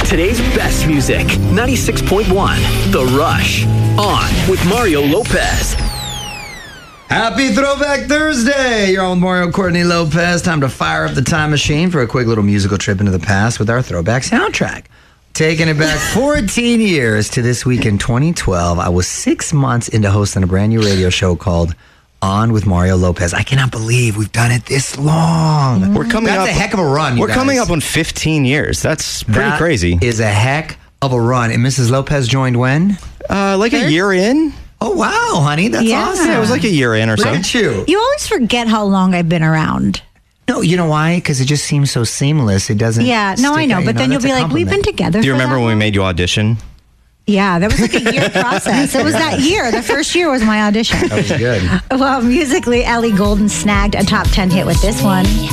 Today's best music, 96.1, The Rush. On with Mario Lopez. Happy Throwback Thursday! You're on with Mario Courtney Lopez. Time to fire up the time machine for a quick little musical trip into the past with our throwback soundtrack. Taking it back 14 years to this week in 2012, I was 6 months into hosting a brand new radio show called On with Mario Lopez. I cannot believe we've done it this long. That's a heck of a run, you We're guys. coming up on 15 years. That's pretty crazy. That is a heck of a run. And Mrs. Lopez joined when? Like a year in. Oh, wow, honey. That's awesome. Yeah, it was like a year in or so. Look at you. You always forget how long I've been around. No, you know why? Because it just seems so seamless. It doesn't. Yeah, no, I stick know. out, But then you'll that's be a like, we've been compliment. together. Do you for remember that when we long? made you audition? Yeah, that was like a year process. It was that year. The first year was my audition. That was good. Well, musically, Ellie Goulding snagged a top 10 hit with this one.